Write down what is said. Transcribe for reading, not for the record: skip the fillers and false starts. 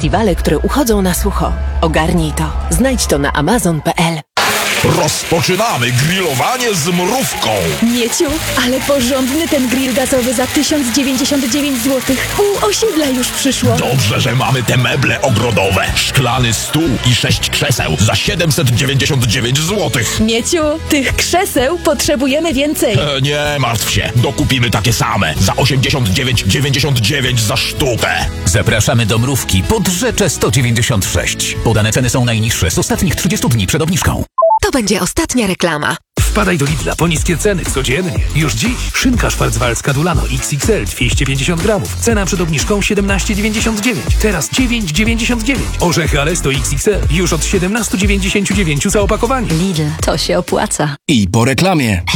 festiwale, które uchodzą na sucho. Ogarnij to. Znajdź to na amazon.pl. Rozpoczynamy grillowanie z mrówką. Mieciu, ale porządny ten grill gazowy za 1099 zł. Pół osiedla już przyszło. Dobrze, że mamy te meble ogrodowe. Szklany stół i 6 krzeseł za 799 zł. Mieciu, tych krzeseł potrzebujemy więcej. Nie martw się, dokupimy takie same za 89,99 za sztukę. Zapraszamy do Mrówki pod Rzeczę 196. Podane ceny są najniższe z ostatnich 30 dni przed obniżką. To będzie ostatnia reklama. Wpadaj do Lidla po niskie ceny codziennie. Już dziś szynka Schwarzwaldzka Dulano XXL 250 gramów. Cena przed obniżką 17,99. Teraz 9,99. Orzechy Alesto XXL już od 17,99 za opakowanie. Lidl, to się opłaca. I po reklamie.